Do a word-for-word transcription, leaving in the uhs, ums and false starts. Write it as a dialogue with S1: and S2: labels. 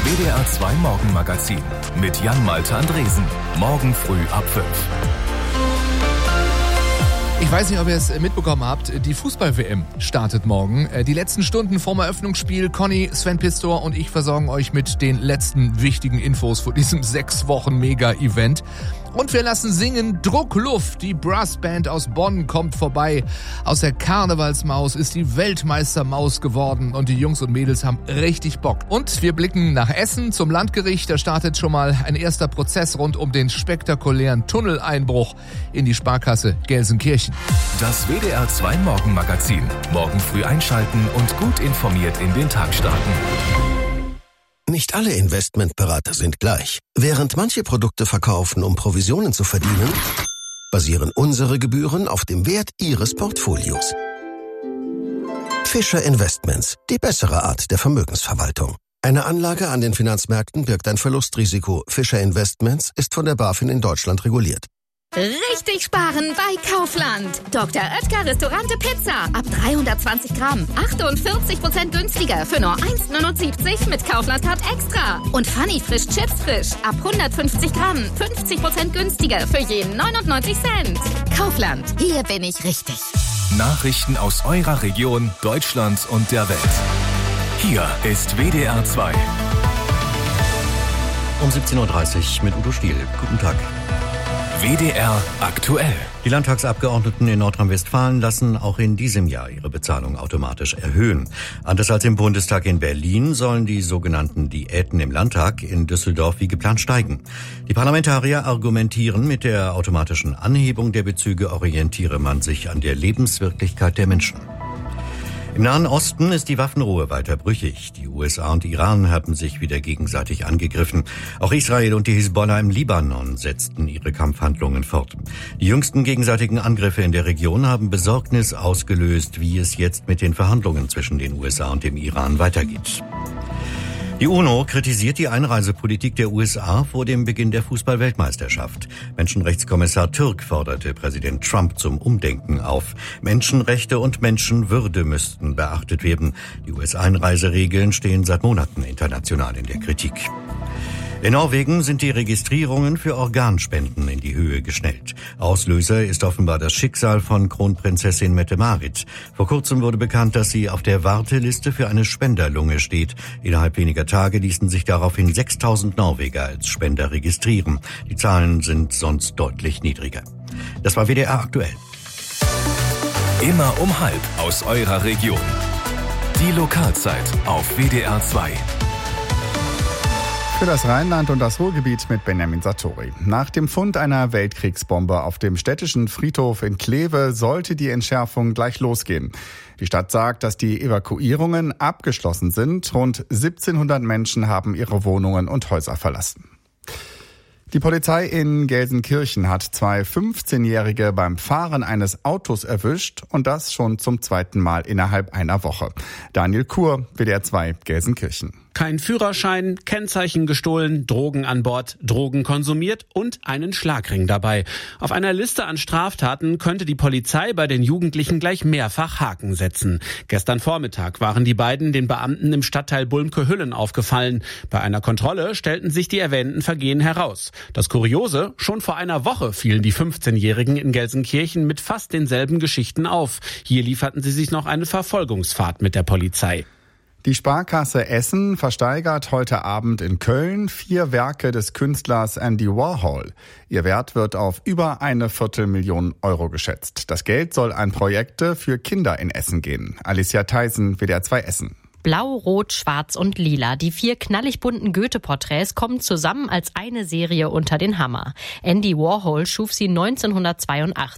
S1: W D R zwei Morgenmagazin mit Jan-Malte Andresen. Morgen früh ab fünf.
S2: Ich weiß nicht, ob ihr es mitbekommen habt, die Fußball-W M startet morgen. Die letzten Stunden vorm Eröffnungsspiel, Conny, Sven Pistor und ich versorgen euch mit den letzten wichtigen Infos vor diesem sechs Wochen Mega-Event. Und wir lassen singen Druckluft. Die Brassband aus Bonn kommt vorbei. Aus der Karnevalsmaus ist die Weltmeistermaus geworden und die Jungs und Mädels haben richtig Bock. Und wir blicken nach Essen zum Landgericht. Da startet schon mal ein erster Prozess rund um den spektakulären Tunneleinbruch in die Sparkasse Gelsenkirchen.
S1: Das W D R zwei Morgenmagazin. Morgen früh einschalten und gut informiert in den Tag starten.
S3: Nicht alle Investmentberater sind gleich. Während manche Produkte verkaufen, um Provisionen zu verdienen, basieren unsere Gebühren auf dem Wert Ihres Portfolios. Fischer Investments, die bessere Art der Vermögensverwaltung. Eine Anlage an den Finanzmärkten birgt ein Verlustrisiko. Fischer Investments ist von der BaFin in Deutschland reguliert.
S4: Richtig sparen bei Kaufland. Doktor Oetker Restaurante Pizza. Ab dreihundertzwanzig Gramm. achtundvierzig Prozent günstiger für nur eins neunundsiebzig mit Kaufland-Card extra. Und Funny Frisch Chips Frisch. Ab hundertfünfzig Gramm. fünfzig Prozent günstiger für jeden neunundneunzig Cent. Kaufland. Hier bin ich richtig.
S1: Nachrichten aus eurer Region, Deutschland und der Welt. Hier ist W D R zwei.
S5: Um siebzehn Uhr dreißig mit Udo Stiel. Guten Tag.
S1: W D R aktuell.
S5: Die Landtagsabgeordneten in Nordrhein-Westfalen lassen auch in diesem Jahr ihre Bezahlung automatisch erhöhen. Anders als im Bundestag in Berlin sollen die sogenannten Diäten im Landtag in Düsseldorf wie geplant steigen. Die Parlamentarier argumentieren, mit der automatischen Anhebung der Bezüge orientiere man sich an der Lebenswirklichkeit der Menschen. Im Nahen Osten ist die Waffenruhe weiter brüchig. Die U S A und Iran haben sich wieder gegenseitig angegriffen. Auch Israel und die Hisbollah im Libanon setzten ihre Kampfhandlungen fort. Die jüngsten gegenseitigen Angriffe in der Region haben Besorgnis ausgelöst, wie es jetzt mit den Verhandlungen zwischen den U S A und dem Iran weitergeht. Die UNO kritisiert die Einreisepolitik der U S A vor dem Beginn der Fußball-Weltmeisterschaft. Menschenrechtskommissar Türk forderte Präsident Trump zum Umdenken auf. Menschenrechte und Menschenwürde müssten beachtet werden. Die U S-Einreiseregeln stehen seit Monaten international in der Kritik. In Norwegen sind die Registrierungen für Organspenden in die Höhe geschnellt. Auslöser ist offenbar das Schicksal von Kronprinzessin Mette-Marit. Vor kurzem wurde bekannt, dass sie auf der Warteliste für eine Spenderlunge steht. Innerhalb weniger Tage ließen sich daraufhin sechstausend Norweger als Spender registrieren. Die Zahlen sind sonst deutlich niedriger. Das war W D R aktuell.
S1: Immer um halb aus eurer Region. Die Lokalzeit auf W D R zwei.
S6: Für das Rheinland und das Ruhrgebiet mit Benjamin Sartori. Nach dem Fund einer Weltkriegsbombe auf dem städtischen Friedhof in Kleve sollte die Entschärfung gleich losgehen. Die Stadt sagt, dass die Evakuierungen abgeschlossen sind. Rund siebzehnhundert Menschen haben ihre Wohnungen und Häuser verlassen. Die Polizei in Gelsenkirchen hat zwei fünfzehnjährige beim Fahren eines Autos erwischt und das schon zum zweiten Mal innerhalb einer Woche. Daniel Kur, W D R zwei, Gelsenkirchen.
S7: Kein Führerschein, Kennzeichen gestohlen, Drogen an Bord, Drogen konsumiert und einen Schlagring dabei. Auf einer Liste an Straftaten könnte die Polizei bei den Jugendlichen gleich mehrfach Haken setzen. Gestern Vormittag waren die beiden den Beamten im Stadtteil Bulmke-Hüllen aufgefallen. Bei einer Kontrolle stellten sich die erwähnten Vergehen heraus. Das Kuriose, schon vor einer Woche fielen die fünfzehnjährigen in Gelsenkirchen mit fast denselben Geschichten auf. Hier lieferten sie sich noch eine Verfolgungsfahrt mit der Polizei.
S6: Die Sparkasse Essen versteigert heute Abend in Köln vier Werke des Künstlers Andy Warhol. Ihr Wert wird auf über eine Viertelmillion Euro geschätzt. Das Geld soll an Projekte für Kinder in Essen gehen. Alicia Theisen, W D R zwei Essen.
S8: Blau, Rot, Schwarz und Lila. Die vier knallig bunten Goethe-Porträts kommen zusammen als eine Serie unter den Hammer. Andy Warhol schuf sie neunzehnhundertzweiundachtzig.